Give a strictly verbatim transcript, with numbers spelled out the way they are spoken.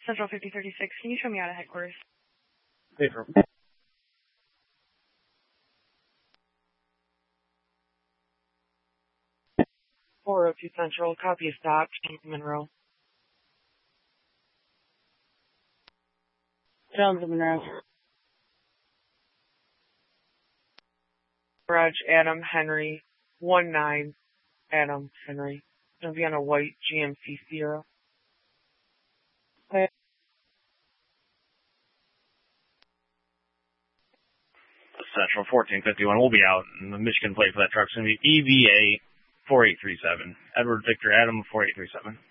Central fifty thirty-six, can you show me out of headquarters? Paper. four oh two Central, copy of stop, Monroe. Jones Monroe. Garage, Adam Henry, one nine, Adam Henry. It'll be on a white G M C Sierra. Okay. Central fourteen fifty-one. We'll be out, and the Michigan plate for that truck's going to be E V A four eight three seven. Edward Victor Adam four eight three seven.